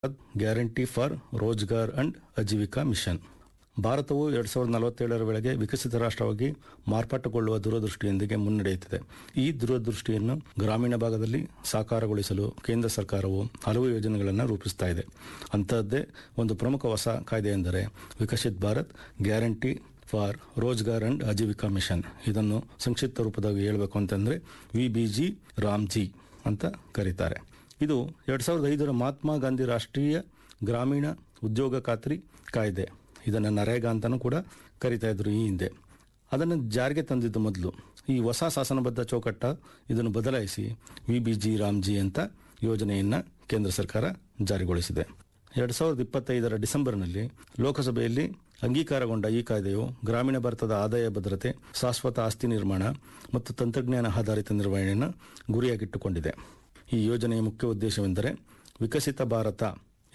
Guarantee for Rozgar and Ajeevika mission. ಭಾರತವು 2047 ವೇಳೆಗೆ ವಿಕಸಿತ ರಾಷ್ಟ್ರವಾಗಿ ಮಾರ್ಪಾಟುಗೊಳ್ಳುವ ದೂರದೃಷ್ಟಿಯೊಂದಿಗೆ ಮುನ್ನಡೆಯುತ್ತಿದೆ. ಈ ದೂರದೃಷ್ಟಿಯನ್ನು ಗ್ರಾಮೀಣ ಭಾಗದಲ್ಲಿ ಸಾಕಾರಗೊಳಿಸಲು ಕೇಂದ್ರ ಸರ್ಕಾರವು ಹಲವು ಯೋಜನೆಗಳನ್ನು ರೂಪಿಸ್ತಾ ಇದೆ. ಅಂತಹದ್ದೇ ಒಂದು ಪ್ರಮುಖ ಹೊಸ ಕಾಯ್ದೆ ಎಂದರೆ Viksit Bharat guarantee for Rozgar and Ajeevika mission. ಇದನ್ನು ಸಂಕ್ಷಿಪ್ತ ರೂಪದಲ್ಲಿ ಹೇಳಬೇಕು ಅಂತಂದ್ರೆ ವಿಬಿಜಿ ರಾಮ್ಜಿ ಅಂತ ಕರೀತಾರೆ. ಇದು 2005 ಮಹಾತ್ಮ ಗಾಂಧಿ ರಾಷ್ಟ್ರೀಯ ಗ್ರಾಮೀಣ ಉದ್ಯೋಗ ಖಾತ್ರಿ ಕಾಯ್ದೆ. ಇದನ್ನು ನರೇಗಾ ಅಂತಲೂ ಕೂಡ ಕರಿತಾ ಇದ್ರು ಈ ಹಿಂದೆ. ಅದನ್ನು ಜಾರಿಗೆ ತಂದಿದ್ದು ಮೊದಲು. ಈ ಹೊಸ ಶಾಸನಬದ್ಧ ಚೌಕಟ್ಟ ಇದನ್ನು ಬದಲಾಯಿಸಿ ವಿಬಿಜಿ ರಾಮ್ಜಿ ಅಂತ ಯೋಜನೆಯನ್ನು ಕೇಂದ್ರ ಸರ್ಕಾರ ಜಾರಿಗೊಳಿಸಿದೆ. 2025 ಡಿಸೆಂಬರ್ನಲ್ಲಿ ಲೋಕಸಭೆಯಲ್ಲಿ ಅಂಗೀಕಾರಗೊಂಡ ಈ ಕಾಯ್ದೆಯು ಗ್ರಾಮೀಣ ಭಾರತದ ಆದಾಯ ಭದ್ರತೆ, ಶಾಶ್ವತ ಆಸ್ತಿ ನಿರ್ಮಾಣ ಮತ್ತು ತಂತ್ರಜ್ಞಾನ ಆಧಾರಿತ ನಿರ್ವಹಣೆಯನ್ನು ಗುರಿಯಾಗಿಟ್ಟುಕೊಂಡಿದೆ. ಈ ಯೋಜನೆಯ ಮುಖ್ಯ ಉದ್ದೇಶವೆಂದರೆ ವಿಕಸಿತ ಭಾರತ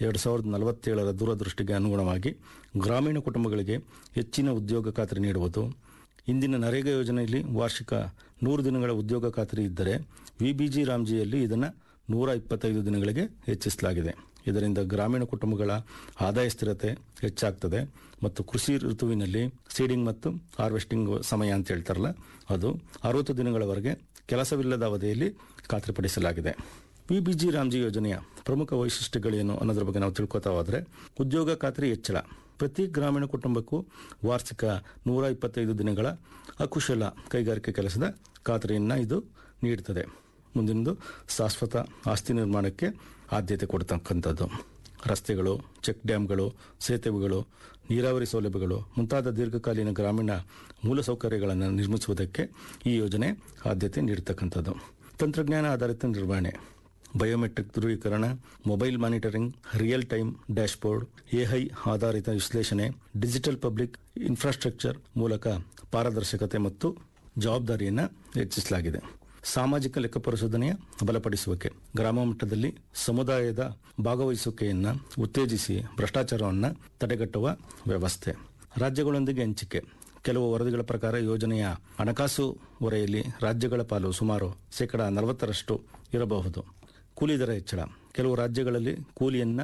2047 ದೂರದೃಷ್ಟಿಗೆ ಅನುಗುಣವಾಗಿ ಗ್ರಾಮೀಣ ಕುಟುಂಬಗಳಿಗೆ ಹೆಚ್ಚಿನ ಉದ್ಯೋಗ ಖಾತ್ರಿ ನೀಡುವುದು. ಇಂದಿನ ನರೇಗಾ ಯೋಜನೆಯಲ್ಲಿ ವಾರ್ಷಿಕ 100 ದಿನಗಳ ಉದ್ಯೋಗ ಖಾತ್ರಿ ಇದ್ದರೆ ವಿಬಿಜಿ ರಾಮ್ಜಿಯಲ್ಲಿ ಇದನ್ನು 125 ದಿನಗಳಿಗೆ ಹೆಚ್ಚಿಸಲಾಗಿದೆ. ಇದರಿಂದ ಗ್ರಾಮೀಣ ಕುಟುಂಬಗಳ ಆದಾಯ ಸ್ಥಿರತೆ ಹೆಚ್ಚಾಗ್ತದೆ ಮತ್ತು ಕೃಷಿ ಋತುವಿನಲ್ಲಿ ಸೀಡಿಂಗ್ ಮತ್ತು ಹಾರ್ವೆಸ್ಟಿಂಗ್ ಸಮಯ ಅಂತ ಹೇಳ್ತಾರಲ್ಲ, ಅದು 60 ದಿನಗಳವರೆಗೆ ಕೆಲಸವಿಲ್ಲದ ಅವಧಿಯಲ್ಲಿ ಖಾತ್ರಿಪಡಿಸಲಾಗಿದೆ. ವಿಬಿಜಿ ರಾಮ್ಜಿ ಯೋಜನೆಯ ಪ್ರಮುಖ ವೈಶಿಷ್ಟ್ಯಗಳೇನು ಅನ್ನೋದ್ರ ಬಗ್ಗೆ ನಾವು ತಿಳ್ಕೊತಾ ಹೋದರೆ, ಉದ್ಯೋಗ ಖಾತ್ರಿ ಹೆಚ್ಚಳ. ಪ್ರತಿ ಗ್ರಾಮೀಣ ಕುಟುಂಬಕ್ಕೂ ವಾರ್ಷಿಕ 125 ದಿನಗಳ ಅಕುಶಲ ಕೈಗಾರಿಕೆ ಕೆಲಸದ ಖಾತ್ರಿಯನ್ನು ಇದು ನೀಡುತ್ತದೆ. ಮುಂದಿನದು ಶಾಶ್ವತ ಆಸ್ತಿ ನಿರ್ಮಾಣಕ್ಕೆ ಆದ್ಯತೆ ಕೊಡ್ತಕ್ಕಂಥದ್ದು. ರಸ್ತೆಗಳು, ಚೆಕ್ ಡ್ಯಾಂಗಳು, ಸೇತುವೆಗಳು, ನೀರಾವರಿ ಸೌಲಭ್ಯಗಳು ಮುಂತಾದ ದೀರ್ಘಕಾಲೀನ ಗ್ರಾಮೀಣ ಮೂಲಸೌಕರ್ಯಗಳನ್ನು ನಿರ್ಮಿಸುವುದಕ್ಕೆ ಈ ಯೋಜನೆ ಆದ್ಯತೆ ನೀಡತಕ್ಕಂಥದ್ದು. ತಂತ್ರಜ್ಞಾನ ಆಧಾರಿತ ನಿರ್ವಹಣೆ, ಬಯೋಮೆಟ್ರಿಕ್ ಧ್ರುವೀಕರಣ, mobile monitoring, real time dashboard, AI ಆಧಾರಿತ ವಿಶ್ಲೇಷಣೆ, ಡಿಜಿಟಲ್ ಪಬ್ಲಿಕ್ ಇನ್ಫ್ರಾಸ್ಟ್ರಕ್ಚರ್ ಮೂಲಕ ಪಾರದರ್ಶಕತೆ ಮತ್ತು ಜವಾಬ್ದಾರಿಯನ್ನು ಹೆಚ್ಚಿಸಲಾಗಿದೆ. ಸಾಮಾಜಿಕ ಲೆಕ್ಕ ಪರಿಶೋಧನೆಯ ಬಲಪಡಿಸುವಿಕೆ, ಗ್ರಾಮ ಮಟ್ಟದಲ್ಲಿ ಸಮುದಾಯದ ಭಾಗವಹಿಸುವಿಕೆಯನ್ನು ಉತ್ತೇಜಿಸಿ ಭ್ರಷ್ಟಾಚಾರವನ್ನು ತಡೆಗಟ್ಟುವ ವ್ಯವಸ್ಥೆ. ರಾಜ್ಯಗಳೊಂದಿಗೆ ಹಂಚಿಕೆ. ಕೆಲವು ವರದಿಗಳ ಪ್ರಕಾರ ಯೋಜನೆಯ ಹಣಕಾಸು ಹೊರೆಯಲ್ಲಿ ರಾಜ್ಯಗಳ ಪಾಲು ಸುಮಾರು 40% ಇರಬಹುದು. ಕೂಲಿ ದರ ಹೆಚ್ಚಳ. ಕೆಲವು ರಾಜ್ಯಗಳಲ್ಲಿ ಕೂಲಿಯನ್ನು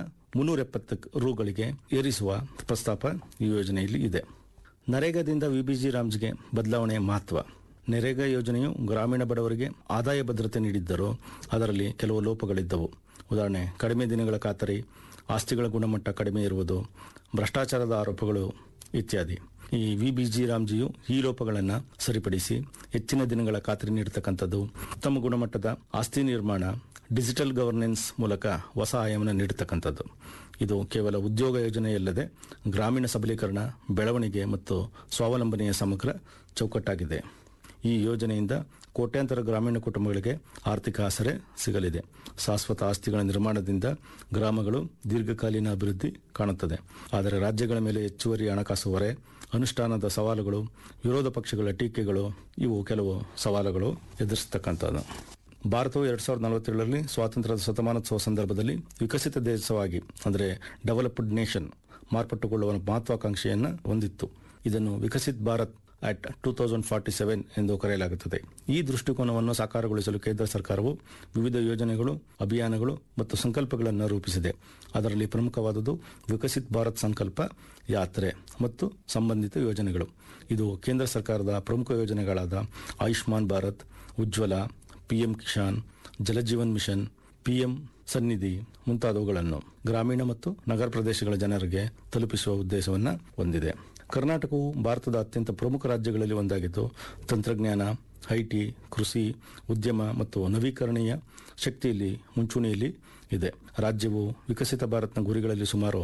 370 ರೂಗಳಿಗೆ ಏರಿಸುವ ಪ್ರಸ್ತಾಪ ಈ ಯೋಜನೆಯಲ್ಲಿ ಇದೆ. ನರೇಗಾದಿಂದ ವಿಬಿಜಿ ರಾಮ್ಜಿಗೆ ಬದಲಾವಣೆಯ ಮಹತ್ವ. ನರೇಗಾ ಯೋಜನೆಯು ಗ್ರಾಮೀಣ ಬಡವರಿಗೆ ಆದಾಯ ಭದ್ರತೆ ನೀಡಿದ್ದರೂ ಅದರಲ್ಲಿ ಕೆಲವು ಲೋಪಗಳಿದ್ದವು. ಉದಾಹರಣೆ, ಕಡಿಮೆ ದಿನಗಳ ಖಾತರಿ, ಆಸ್ತಿಗಳ ಗುಣಮಟ್ಟ ಕಡಿಮೆ ಇರುವುದು, ಭ್ರಷ್ಟಾಚಾರದ ಆರೋಪಗಳು ಇತ್ಯಾದಿ. ಈ ವಿಬಿಜಿ ರಾಮ್ಜಿಯು ಈ ಲೋಪಗಳನ್ನು ಸರಿಪಡಿಸಿ ಹೆಚ್ಚಿನ ದಿನಗಳ ಖಾತ್ರಿ ನೀಡತಕ್ಕಂಥದ್ದು, ಉತ್ತಮ ಗುಣಮಟ್ಟದ ಆಸ್ತಿ ನಿರ್ಮಾಣ, ಡಿಜಿಟಲ್ ಗವರ್ನೆನ್ಸ್ ಮೂಲಕ ಹೊಸ ಆಯಾಮನ ನೀಡತಕ್ಕಂಥದ್ದು. ಇದು ಕೇವಲ ಉದ್ಯೋಗ ಯೋಜನೆಯಲ್ಲದೆ ಗ್ರಾಮೀಣ ಸಬಲೀಕರಣ, ಬೆಳವಣಿಗೆ ಮತ್ತು ಸ್ವಾವಲಂಬನೆಯ ಸಮಗ್ರ ಚೌಕಟ್ಟಾಗಿದೆ. ಈ ಯೋಜನೆಯಿಂದ ಕೋಟ್ಯಾಂತರ ಗ್ರಾಮೀಣ ಕುಟುಂಬಗಳಿಗೆ ಆರ್ಥಿಕ ಆಸರೆ ಸಿಗಲಿದೆ. ಶಾಶ್ವತ ಆಸ್ತಿಗಳ ನಿರ್ಮಾಣದಿಂದ ಗ್ರಾಮಗಳು ದೀರ್ಘಕಾಲೀನ ಅಭಿವೃದ್ಧಿ ಕಾಣುತ್ತದೆ. ಆದರೆ ರಾಜ್ಯಗಳ ಮೇಲೆ ಹೆಚ್ಚುವರಿ ಹಣಕಾಸು ಹೊರೆ, ಅನುಷ್ಠಾನದ ಸವಾಲುಗಳು, ವಿರೋಧ ಪಕ್ಷಗಳ ಟೀಕೆಗಳು, ಇವು ಕೆಲವು ಸವಾಲುಗಳು ಎದುರಿಸತಕ್ಕಂಥದ್ದು. ಭಾರತವು 2047 ಸ್ವಾತಂತ್ರ್ಯದ ಶತಮಾನೋತ್ಸವ ಸಂದರ್ಭದಲ್ಲಿ ವಿಕಸಿತ ದೇಶವಾಗಿ ಅಂದರೆ ಡೆವಲಪ್ಡ್ ನೇಷನ್ ಮಾರ್ಪಟ್ಟುಕೊಳ್ಳುವ ಮಹತ್ವಾಕಾಂಕ್ಷೆಯನ್ನು ಹೊಂದಿತ್ತು. ಇದನ್ನು ವಿಕಸಿತ್ ಭಾರತ್ ಅಟ್ 2047 ಎಂದು ಕರೆಯಲಾಗುತ್ತದೆ. ಈ ದೃಷ್ಟಿಕೋನವನ್ನು ಸಾಕಾರಗೊಳಿಸಲು ಕೇಂದ್ರ ಸರ್ಕಾರವು ವಿವಿಧ ಯೋಜನೆಗಳು, ಅಭಿಯಾನಗಳು ಮತ್ತು ಸಂಕಲ್ಪಗಳನ್ನು ರೂಪಿಸಿದೆ. ಅದರಲ್ಲಿ ಪ್ರಮುಖವಾದುದು ವಿಕಸಿತ್ ಭಾರತ್ ಸಂಕಲ್ಪ ಯಾತ್ರೆ ಮತ್ತು ಸಂಬಂಧಿತ ಯೋಜನೆಗಳು. ಇದು ಕೇಂದ್ರ ಸರ್ಕಾರದ ಪ್ರಮುಖ ಯೋಜನೆಗಳಾದ ಆಯುಷ್ಮಾನ್ ಭಾರತ್, ಉಜ್ವಲ, PM Kisan, Jal Jeevan mission, PM ಸನ್ನಿಧಿ ಮುಂತಾದವುಗಳನ್ನು ಗ್ರಾಮೀಣ ಮತ್ತು ನಗರ ಪ್ರದೇಶಗಳ ಜನರಿಗೆ ತಲುಪಿಸುವ ಉದ್ದೇಶವನ್ನು ಹೊಂದಿದೆ. ಕರ್ನಾಟಕವು ಭಾರತದ ಅತ್ಯಂತ ಪ್ರಮುಖ ರಾಜ್ಯಗಳಲ್ಲಿ ಒಂದಾಗಿದ್ದು ತಂತ್ರಜ್ಞಾನ, ಐಟಿ, ಕೃಷಿ, ಉದ್ಯಮ ಮತ್ತು ನವೀಕರಣೀಯ ಶಕ್ತಿಯಲ್ಲಿ ಮುಂಚೂಣಿಯಲ್ಲಿ ಇದೆ. ರಾಜ್ಯವು ವಿಕಸಿತ ಭಾರತ್ನ ಗುರಿಗಳಲ್ಲಿ ಸುಮಾರು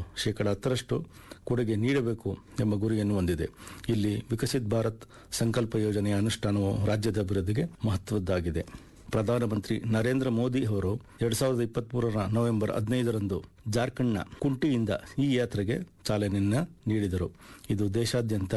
10% ಕೊಡುಗೆ ನೀಡಬೇಕು ಎಂಬ ಗುರಿಯನ್ನು ಹೊಂದಿದೆ. ಇಲ್ಲಿ ವಿಕಸಿತ್ ಭಾರತ್ ಸಂಕಲ್ಪ ಯೋಜನೆಯ ಅನುಷ್ಠಾನವು ರಾಜ್ಯದ ಅಭಿವೃದ್ಧಿಗೆ ಮಹತ್ವದ್ದಾಗಿದೆ. ಪ್ರಧಾನಮಂತ್ರಿ ನರೇಂದ್ರ ಮೋದಿ ಅವರು 2023 ನವೆಂಬರ್ 15 ಜಾರ್ಖಂಡ್ನ ಕುಂಟಿಯಿಂದ ಈ ಯಾತ್ರೆಗೆ ಚಾಲನೆಯನ್ನು ನೀಡಿದರು. ಇದು ದೇಶಾದ್ಯಂತ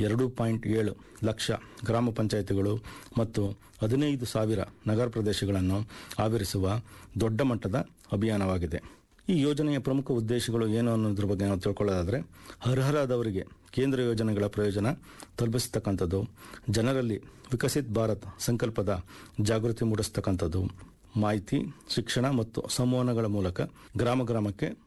2.7 ಲಕ್ಷ ಗ್ರಾಮ ಪಂಚಾಯಿತಿಗಳು ಮತ್ತು 15,000 ನಗರ ಪ್ರದೇಶಗಳನ್ನು ಆವರಿಸುವ ದೊಡ್ಡ ಮಟ್ಟದ ಅಭಿಯಾನವಾಗಿದೆ. ಈ ಯೋಜನೆಯ ಪ್ರಮುಖ ಉದ್ದೇಶಗಳು ಏನು ಅನ್ನೋದ್ರ ಬಗ್ಗೆ ನಾವು ತಿಳ್ಕೊಳ್ಳೋದಾದರೆ, ಅರ್ಹರಾದವರಿಗೆ ಕೇಂದ್ರ ಯೋಜನೆಗಳ ಪ್ರಯೋಜನ ತಲುಪಿಸತಕ್ಕಂಥದ್ದು, ಜನರಲ್ಲಿ ವಿಕಸಿತ್ ಭಾರತ್ ಸಂಕಲ್ಪದ ಜಾಗೃತಿ ಮೂಡಿಸತಕ್ಕಂಥದ್ದು, ಮಾಹಿತಿ, ಶಿಕ್ಷಣ ಮತ್ತು ಸಂವಹನಗಳ ಮೂಲಕ ಗ್ರಾಮಕ್ಕೆ